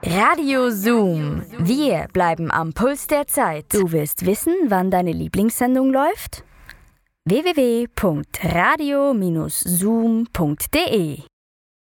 Radio Zoom. Wir bleiben am Puls der Zeit. Du willst wissen, wann deine Lieblingssendung läuft? www.radio-zoom.de